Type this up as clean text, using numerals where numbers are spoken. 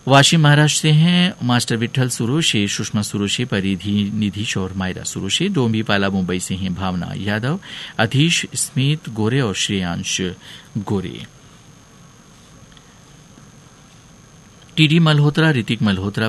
वाशिम महाराष्ट्र से हैं मास्टर विठल सुरोशे, सुषमा सुरोशे, परिधि निधिश और मायरा सुरोशे। डोंबीपाला मुंबई से हैं भावना यादव, अधीश स्मित गोरे और श्रेयांश गोरे। टीडी मल्होत्रा, ऋतिक मल्होत्रा,